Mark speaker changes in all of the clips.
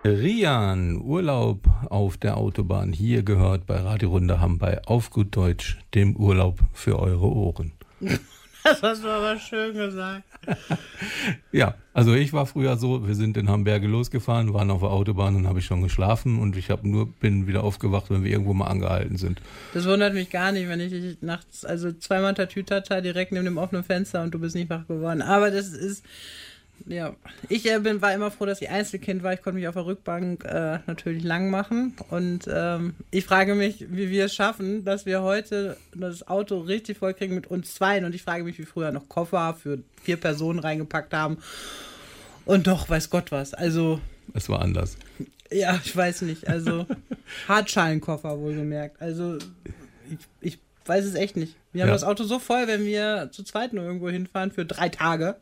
Speaker 1: Rian, Urlaub auf der Autobahn. Hier gehört bei Radio Runde Hamm bei Auf gut Deutsch, dem Urlaub für eure Ohren.
Speaker 2: Das hast du aber schön gesagt.
Speaker 1: Ja, also ich war früher so, wir sind in Hamburge losgefahren, waren auf der Autobahn und habe ich schon geschlafen und ich bin wieder aufgewacht, wenn wir irgendwo mal angehalten sind.
Speaker 2: Das wundert mich gar nicht, wenn ich nachts, also zweimal Tatütata direkt neben dem offenen Fenster und du bist nicht wach geworden. Aber das ist, ja, ich war immer froh, dass ich Einzelkind war. Ich konnte mich auf der Rückbank natürlich lang machen und ich frage mich, wie wir es schaffen, dass wir heute das Auto richtig voll kriegen mit uns zweien und ich frage mich, wie früher noch Koffer für 4 Personen reingepackt haben und doch, weiß Gott was, also...
Speaker 1: Es war anders.
Speaker 2: Ja, ich weiß nicht, also Hartschalenkoffer wohlgemerkt, also ich weiß es echt nicht. Wir haben das Auto so voll, wenn wir zu zweit nur irgendwo hinfahren für 3 Tage.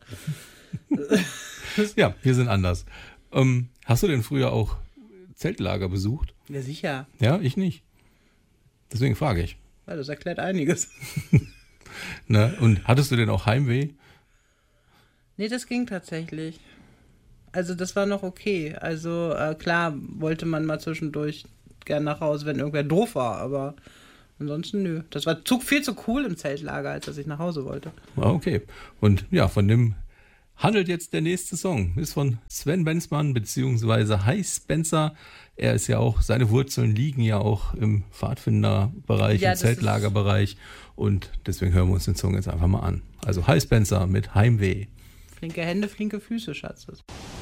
Speaker 1: Ja, wir sind anders. Hast du denn früher auch Zeltlager besucht?
Speaker 2: Ja, sicher.
Speaker 1: Ja, ich nicht. Deswegen frage ich.
Speaker 2: Ja, das erklärt einiges.
Speaker 1: Na, und hattest du denn auch Heimweh?
Speaker 2: Nee, das ging tatsächlich. Also das war noch okay. Also klar wollte man mal zwischendurch gern nach Hause, wenn irgendwer doof war, aber ansonsten nö. Das war viel zu cool im Zeltlager, als dass ich nach Hause wollte.
Speaker 1: Ah, okay. Und ja, von dem handelt jetzt der nächste Song. Ist von Sven Benzmann beziehungsweise Hi Spencer. Er ist ja auch, seine Wurzeln liegen ja auch im Pfadfinderbereich, im Zeltlagerbereich. Und deswegen hören wir uns den Song jetzt einfach mal an. Also Hi Spencer mit Heimweh.
Speaker 2: Flinke Hände, flinke Füße, Schatz.